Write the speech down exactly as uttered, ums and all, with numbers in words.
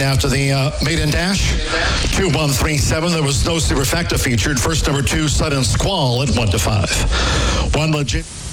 after the uh, maiden dash. two one three seven. There was no superfecta featured. First number two, Sudden Squall at one to five. One legit.